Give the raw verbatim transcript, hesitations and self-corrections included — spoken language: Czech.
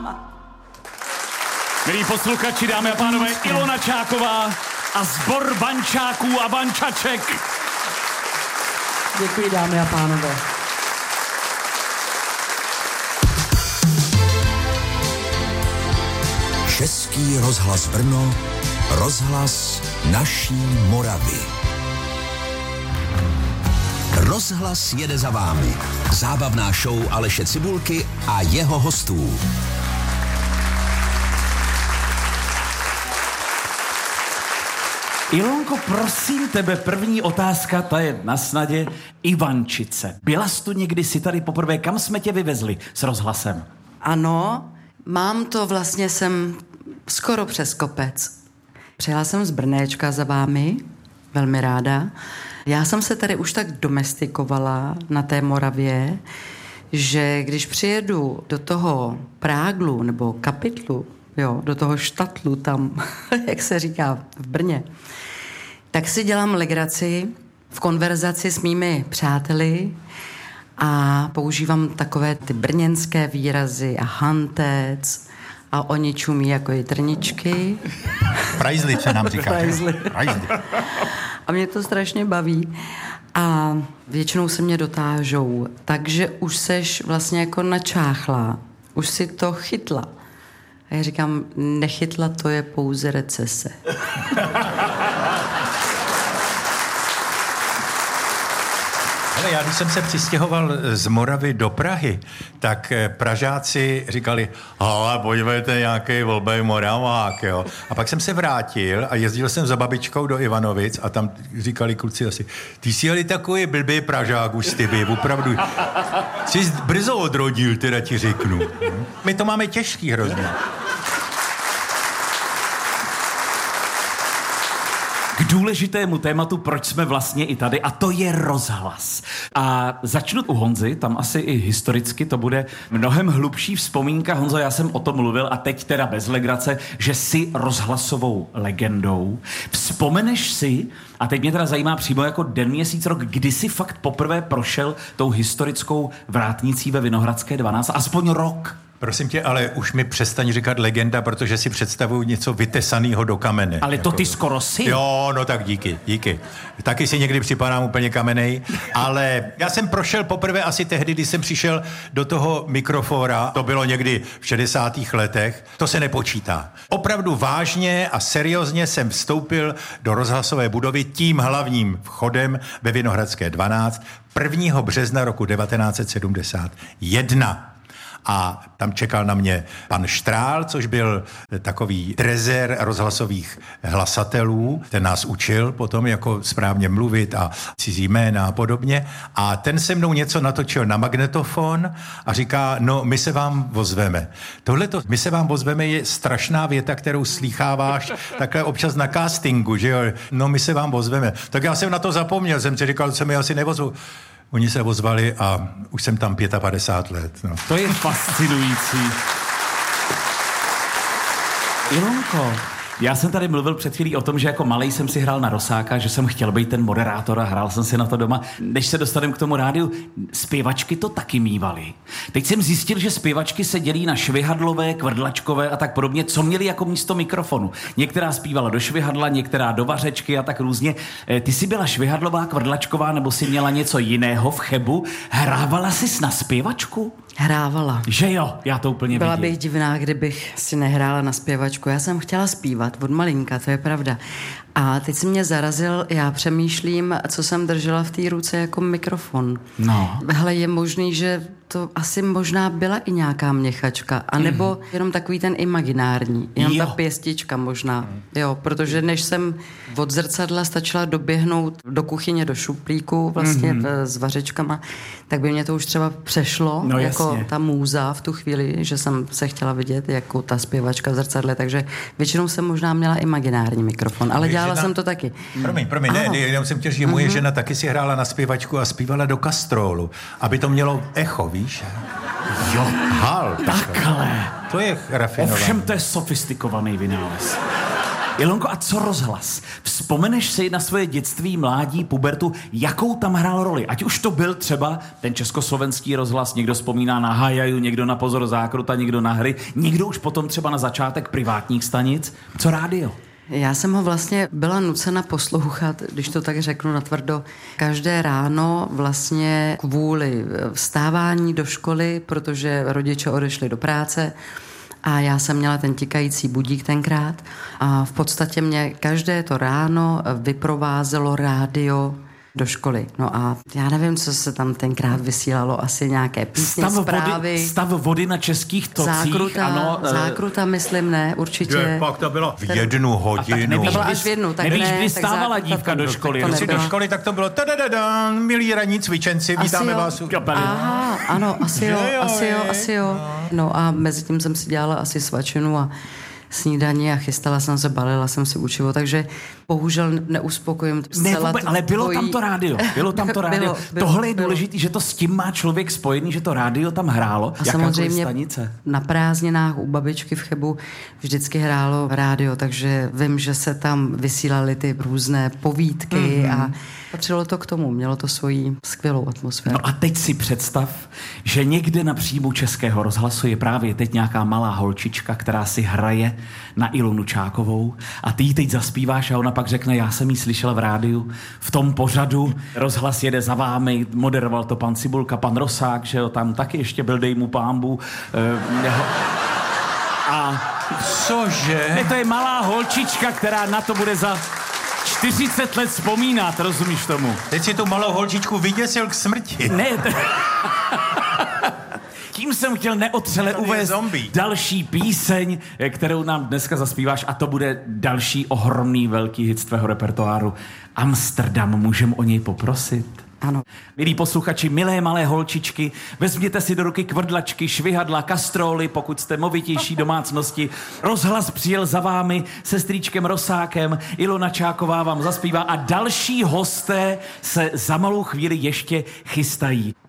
Milí posluchači, dámy a pánové, Ilona Čáková a sbor bančáků a bančaček. Děkuji, dámy a pánové. Český rozhlas Brno, rozhlas naší Moravy. Rozhlas jede za vámi. Zábavná show Aleše Cibulky a jeho hostů. Ilonko, prosím tebe, první otázka, ta je na snadě. Ivančice. Byla jsi tu někdy, si tady poprvé, kam jsme tě vyvezli s rozhlasem? Ano, mám to vlastně jsem skoro přes kopec. Přijela jsem z Brnéčka za vámi, velmi ráda. Já jsem se tady už tak domestikovala na té Moravě, že když přijedu do toho Práglu nebo Kapitlu, jo, do toho štatlu tam, jak se říká v Brně, tak si dělám legraci v konverzaci s mými přáteli a používám takové ty brněnské výrazy a hantec a oni čumí jako jitrničky. Prajzli, co nám říká. Prajzli. A mě to strašně baví. A většinou se mě dotážou. Takže už seš vlastně jako načáchla. Už si to chytla. A já říkám, nechytla, to je pouze recese. Ale já, když jsem se přistěhoval z Moravy do Prahy, tak Pražáci říkali, ale podívejte, nějaký volbej Moravák, jo. A pak jsem se vrátil a jezdil jsem za babičkou do Ivanovic a tam říkali kluci asi, ty jsi jeli takový blbý Pražák už ty by, opravdu. Jsi brzo odrodil, teda ti řeknu. My to máme těžký hrozně. K důležitému tématu, proč jsme vlastně i tady, a to je rozhlas. A začnu u Honzy, tam asi i historicky to bude mnohem hlubší vzpomínka. Honzo, já jsem o tom mluvil a teď teda bez legrace, že jsi rozhlasovou legendou. Vzpomeneš si, a teď mě teda zajímá přímo jako den, měsíc, rok, kdy jsi fakt poprvé prošel tou historickou vrátnicí ve Vinohradské dvanáct, aspoň rok. Prosím tě, ale už mi přestaň říkat legenda, protože si představuju něco vytesaného do kamene. Ale to jako... ty skoro si. Jo, no tak díky, díky. Taky si někdy připadám úplně kamenej, ale já jsem prošel poprvé asi tehdy, když jsem přišel do toho mikrofóra, to bylo někdy v šedesátých letech, to se nepočítá. Opravdu vážně a seriózně jsem vstoupil do rozhlasové budovy tím hlavním vchodem ve Vinohradské dvanáct prvního března roku devatenáct set sedmdesát jedna. A tam čekal na mě pan Štrál, což byl takový trezer rozhlasových hlasatelů. Ten nás učil potom jako správně mluvit a cizí jména a podobně. A ten se mnou něco natočil na magnetofon a říká, no my se vám ozveme. Tohleto, my se vám ozveme, je strašná věta, kterou slýcháváš takhle občas na castingu, že jo? No my se vám ozveme. Tak já jsem na to zapomněl, jsem si říkal, že se mi asi nevozvu. Oni se ozvali a už jsem tam padesát pět let. No. To je fascinující. Ilonko, já jsem tady mluvil před chvílí o tom, že jako malej jsem si hrál na Rosáka, že jsem chtěl být ten moderátor a hrál jsem si na to doma. Než se dostaneme k tomu rádiu, zpěvačky to taky mívaly. Teď jsem zjistil, že zpěvačky se dělí na švihadlové, kvrdlačkové a tak podobně, co měli jako místo mikrofonu. Některá zpívala do švihadla, některá do vařečky a tak různě. Ty jsi byla švihadlová, kvrdlačková, nebo jsi měla něco jiného v Chebu? Hrávala jsi na zpěvačku? Hrávala. Že jo, já to úplně Byla vidím. bych divná, kdybych si nehrála na zpěvačku. Já jsem chtěla zpívat od malinka, to je pravda. A teď si mě zarazil, já přemýšlím, co jsem držela v té ruce jako mikrofon. No. Hele, je možný, že to asi možná byla i nějaká měchačka, anebo mm. jenom takový ten imaginární, jenom jo. ta pěstička možná, mm. jo, protože než jsem od zrcadla stačila doběhnout do kuchyně, do šuplíku vlastně mm. s vařečkama, tak by mě to už třeba přešlo, no, jako jasně. ta můza v tu chvíli, že jsem se chtěla vidět jako ta zpěvačka v zrcadle, takže většinou jsem možná měla imaginární mikrofon, ale dělala žena... jsem to taky. Promiň, promiň, ne, ne, jenom jsem chtěl říct, že moje mm-hmm. žena taky si hrála na zpěvačku a zpívala do kastrolu, aby to mělo echo, víš? Jo, hal. Takhle. To je rafinované. Ovšem to je sofistikovaný vynález. Ilonko, a co rozhlas? Vzpomeneš si na svoje dětství, mládí, pubertu, jakou tam hrál roli? Ať už to byl třeba ten československý rozhlas, někdo vzpomíná na Hajaju, někdo na Pozor zákruta, někdo na hry, někdo už potom třeba na začátek privátních stanic. Co rádio? Já jsem ho vlastně byla nucena poslouchat, když to tak řeknu natvrdo, každé ráno vlastně kvůli vstávání do školy, protože rodiče odešli do práce a já jsem měla ten tikající budík tenkrát a v podstatě mě každé to ráno vyprovázelo rádio do školy. No a já nevím, co se tam tenkrát vysílalo, asi nějaké písně, stav zprávy. Vody, stav vody na českých tocích. Zákruta, ano, zákruta myslím, ne, určitě. Je, pak to bylo v jednu hodinu. Nevíš, To bylo až v jednu, tak nevíš, ne, kdy tak stávala zákruta dívka to- do tak školy. to Když jsi do nebyla. školy, tak to bylo tadadadan, milí ranní cvičenci, Asi vítáme jo. vás. u- Aha, ano, asi jo, Že jo, asi jo, je, asi jo. No a mezi tím jsem si dělala asi svačinu a snídaní a chystala jsem se, balila jsem si učivo, takže bohužel neuspokojím Ne, zcela vůbec, ale bylo tvojí- tam to rádio. Bylo tam to rádio. Bylo, bylo, Tohle je bylo. důležité, že to s tím má člověk spojený, že to rádio tam hrálo. A Jakákoliv samozřejmě stanice. na prázdninách u babičky v Chebu vždycky hrálo rádio, takže vím, že se tam vysílaly ty různé povídky mm-hmm. a patřilo to k tomu, mělo to svoji skvělou atmosféru. No a teď si představ, že někde na příjmu Českého rozhlasu je právě teď nějaká malá holčička, která si hraje na Ilonu Čákovou a ty jí teď zaspíváš a ona pak řekne, já jsem jí slyšela v rádiu, v tom pořadu, rozhlas jede za vámi, moderoval to pan Cibulka, pan Rosák, že jo, tam taky ještě byl, dej mu pámbu. Eh, jeho... A Cože? ne, to je malá holčička, která na to bude za čtyřicet let vzpomínat, rozumíš tomu? Teď si tu malou holčičku vyděsil k smrti. Ne, t- tím jsem chtěl neotřele To je uvést zombie. další píseň, kterou nám dneska zaspíváš a to bude další ohromný velký hit z tvého repertoáru. Amsterdam, můžem o něj poprosit? Ano. Milí posluchači, milé malé holčičky, vezměte si do ruky kvrdlačky, švihadla, kastróly, pokud jste movitější domácnosti. Rozhlas přijel za vámi se strýčkem Rosákem, Ilona Čáková vám zaspívá a další hosté se za malou chvíli ještě chystají.